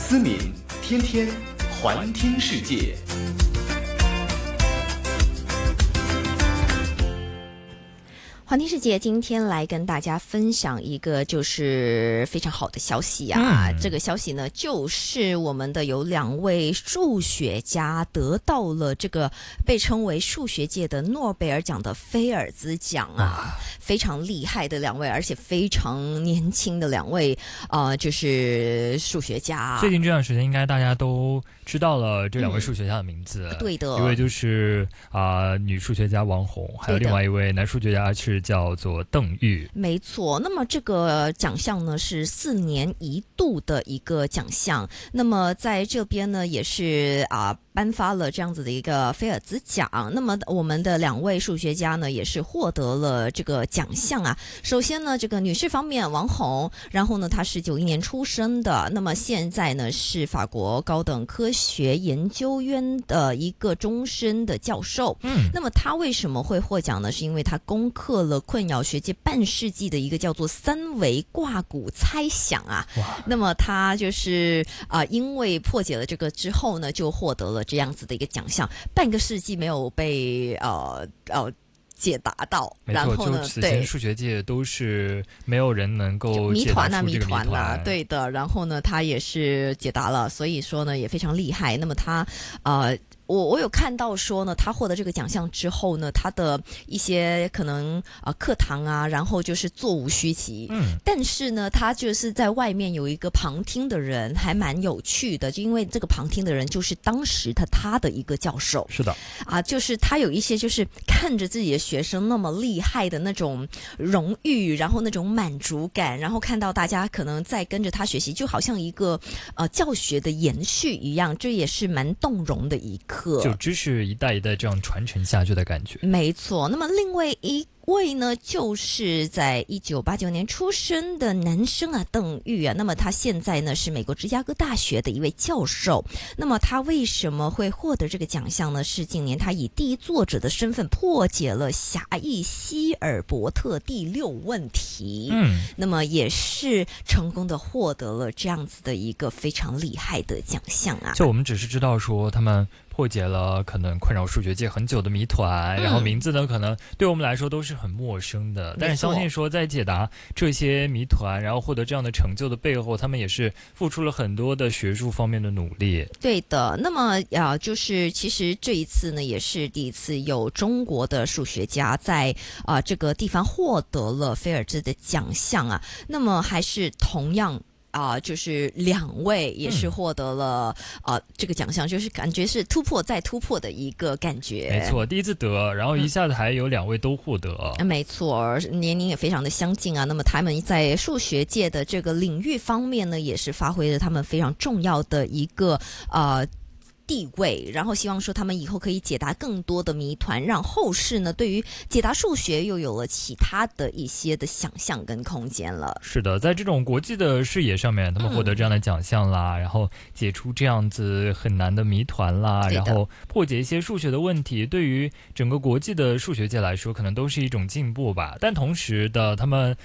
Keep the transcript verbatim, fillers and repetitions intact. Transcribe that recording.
思敏天天环听世界。 环听世界今天来跟大家分享一个就是非常好的消息啊、嗯、这个消息呢就是我们的有两位数学家得到了这个被称为数学界的诺贝尔奖的菲尔兹奖啊，非常厉害的两位，而且非常年轻的两位呃，就是数学家。 最近这段时间应该大家都知道了这两位数学家的名字、 嗯、对的， 一位就是啊、呃、女数学家王红，还有另外一位男数学家是叫做邓玉。 没错，那么这个奖项呢是四年一度的一个奖项，那么在这边呢也是啊、呃、颁发了这样子的一个菲尔兹奖。那么我们的两位数学家呢也是获得了这个奖项啊。首先呢这个女士方面王红，然后呢她是九一年出生的，那么现在呢是法国高等科学研究院的一个终身的教授。嗯，那么她为什么会获奖呢？是因为她攻克了困扰学界半世纪的一个叫做三维挂骨猜想啊。那么她就是啊、呃，因为破解了这个之后呢，就获得了这样子的一个奖项，半个世纪没有被呃呃解答到。 没错， 然后呢， 就此前数学界都是没有人能够解答出这个谜团。 谜团啊，对的。然后呢，他也是解答了，所以说呢也非常厉害。那么他呃。我我有看到说呢，他获得这个奖项之后呢，他的一些可能呃课堂啊，然后就是座无虚席。嗯，但是呢，他就是在外面有一个旁听的人，还蛮有趣的，就因为这个旁听的人就是当时他他的一个教授。 是的， 啊，就是他有一些就是看着自己的学生那么厉害的那种荣誉，然后那种满足感，然后看到大家可能在跟着他学习，就好像一个呃教学的延续一样，这也是蛮动容的一刻。 就知识一代一代这样传承下去的感觉。 没错，那么另外一位呢，就是在一九八九年出生的男生啊，邓玉啊。那么他现在呢是美国芝加哥大学的一位教授。那么他为什么会获得这个奖项呢？是近年他以第一作者的身份破解了狭义希尔伯特第六问题。嗯，那么也是成功的获得了这样子的一个非常厉害的奖项啊。 就我们只是知道说他们破解了可能困扰数学界很久的谜团、嗯、然后名字呢可能对我们来说都是很陌生的，但是相信说在解答这些谜团然后获得这样的成就的背后，他们也是付出了很多的学术方面的努力。 对的，那么啊，就是其实这一次呢也是第一次有中国的数学家在啊这个地方获得了菲尔兹的奖项啊。那么还是同样啊、呃，就是两位也是获得了啊、嗯呃、这个奖项，就是感觉是突破再突破的一个感觉。 没错，第一次得，然后一下子还有两位都获得。 嗯、没错，年龄也非常的相近啊。那么他们在数学界的这个领域方面呢，也是发挥了他们非常重要的一个呃。地位，然后希望说他们以后可以解答更多的谜团，让后世呢对于解答数学又有了其他的一些的想象跟空间了。 是的，在这种国际的视野上面，他们获得这样的奖项啦、嗯、然后解出这样子很难的谜团啦，然后破解一些数学的问题，对于整个国际的数学界来说可能都是一种进步吧。但同时的他们